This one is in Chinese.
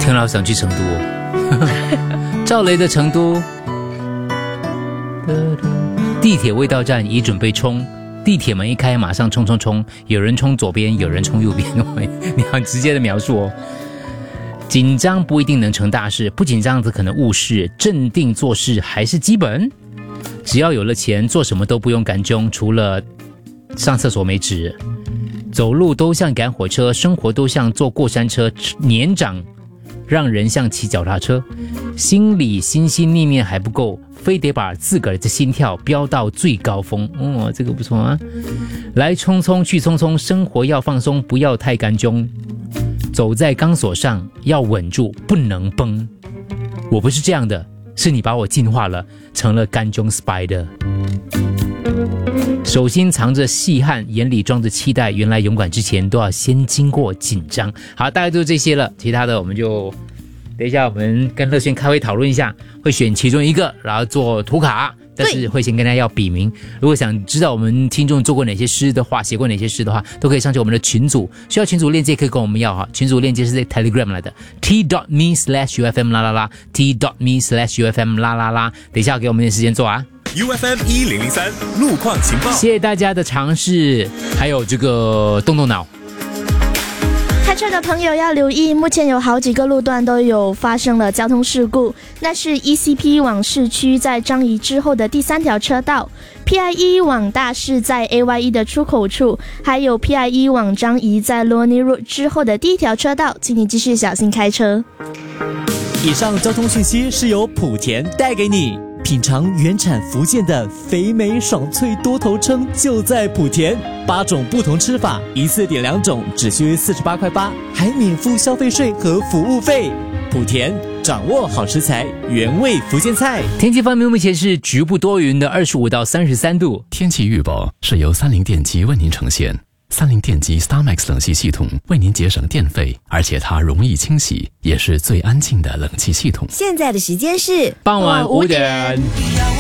听了想去成都哦。赵雷的成都，地铁未到站已准备冲，地铁门一开马上冲冲冲，有人冲左边，有人冲右边。你好直接的描述哦。紧张不一定能成大事，不紧张则可能误事，镇定做事还是基本。只要有了钱，做什么都不用赶钟，除了上厕所没纸。走路都像赶火车，生活都像坐过山车，年长让人像骑脚踏车，心里心心念念还不够，非得把自个儿的心跳飙到最高峰。哦，这个不错啊！来匆匆去匆匆，生活要放松，不要太干钟。走在钢索上，要稳住，不能崩。我不是这样的，是你把我进化了，成了干钟 spider。手心藏着细汗，眼里装着期待，原来勇敢之前都要先经过紧张。好，大概就是这些了，其他的我们就等一下我们跟乐轩开会讨论一下，会选其中一个然后做图卡，但是会先跟大家要笔名。如果想知道我们听众做过哪些诗的话，写过哪些诗的话，都可以上去我们的群组，需要群组链接可以跟我们要哈。群组链接是在 Telegram 来的 t.me/ufm 啦啦啦 t.me/ufm 啦啦啦。等一下给我们点时间做啊。 UFM 1003路况情报， 谢谢大家的尝试，还有这个动动脑。 开车的朋友要留意，目前有好几个路段都有发生了交通事故，那是 ECP 往市区在樟宜之后的第3条车道， PIE 往大市在 AYE 的出口处，还有 PIE 往樟宜在 Lornie Road 之后的第1条车道，请你继续小心开车。 以上交通讯息是由莆田带给你。品尝原产福建的肥美爽脆多头称就在莆田，8种不同吃法，一次点2种，只需48块8，还免付消费税和服务费。莆田掌握好食材，原味福建菜。 天气方面，目前是局部多云的25到33度。 天气预报是由三菱电机为您呈现。三菱电机 StarMax 冷气系统为您节省电费，而且它容易清洗，也是最安静的冷气系统。 现在的时间是傍晚5点。